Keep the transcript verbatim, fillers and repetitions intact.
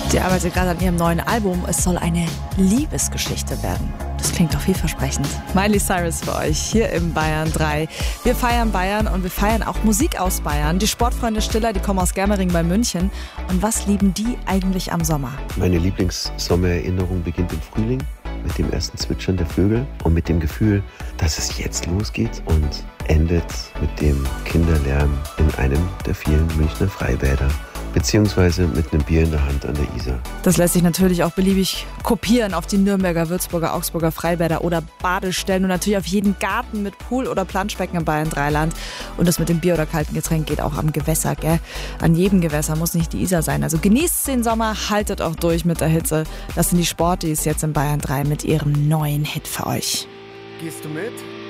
Sie arbeitet gerade an ihrem neuen Album. Es soll eine Liebesgeschichte werden. Das klingt doch vielversprechend. Miley Cyrus für euch hier im Bayern drei. Wir feiern Bayern und wir feiern auch Musik aus Bayern. Die Sportfreunde Stiller, die kommen aus Germering bei München. Und was lieben die eigentlich am Sommer? Meine Lieblingssommererinnerung beginnt im Frühling mit dem ersten Zwitschern der Vögel und mit dem Gefühl, dass es jetzt losgeht, und endet mit dem Kinderlärm in einem der vielen Münchner Freibäder, beziehungsweise mit einem Bier in der Hand an der Isar. Das lässt sich natürlich auch beliebig kopieren auf die Nürnberger, Würzburger, Augsburger Freibäder oder Badestellen und natürlich auf jeden Garten mit Pool oder Planschbecken im Bayern-Dreiland. Und das mit dem Bier oder kalten Getränk geht auch am Gewässer, gell? An jedem Gewässer, muss nicht die Isar sein. Also genießt den Sommer, haltet auch durch mit der Hitze. Das sind die Sporties jetzt in Bayern drei mit ihrem neuen Hit für euch. Gehst du mit?